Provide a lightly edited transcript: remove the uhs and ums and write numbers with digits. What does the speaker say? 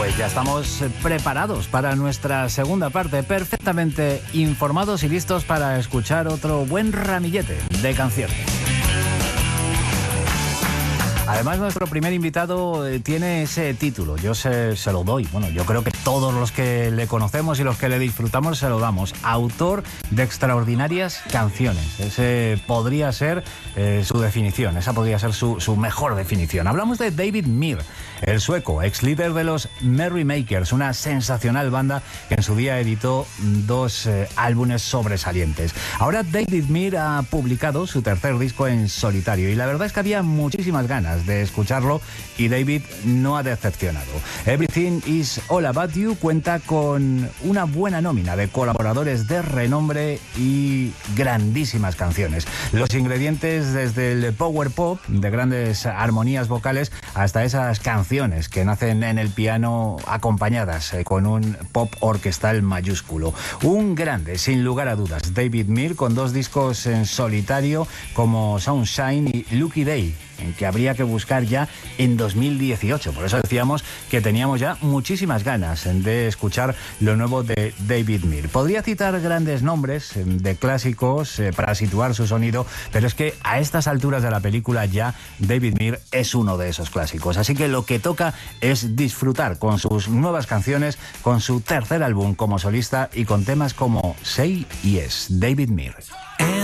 Pues ya estamos preparados para nuestra segunda parte, perfectamente informados y listos para escuchar otro buen ramillete de canciones. Además, nuestro primer invitado tiene ese título, yo se lo doy. Bueno, yo creo que todos los que le conocemos y los que le disfrutamos se lo damos. Autor de extraordinarias canciones. Ese podría ser su definición, esa podría ser su mejor definición. Hablamos de David Meir, el sueco, ex líder de los Merrymakers, una sensacional banda que en su día editó dos álbumes sobresalientes. Ahora David Meir ha publicado su tercer disco en solitario y la verdad es que había muchísimas ganas de escucharlo y David no ha decepcionado. Everything Is All About You cuenta con una buena nómina de colaboradores de renombre y grandísimas canciones. Los ingredientes desde el power pop, de grandes armonías vocales, hasta esas canciones que nacen en el piano acompañadas con un pop orquestal mayúsculo. Un grande, sin lugar a dudas, David Meir, con dos discos en solitario como Sunshine y Lucky Day, en que habría que buscar ya en 2018. Por eso decíamos que teníamos ya muchísimas ganas de escuchar lo nuevo de David Meir. Podría citar grandes nombres de clásicos para situar su sonido, pero es que a estas alturas de la película ya David Meir es uno de esos clásicos. Así que lo que toca es disfrutar con sus nuevas canciones, con su tercer álbum como solista y con temas como Say Yes, David Meir.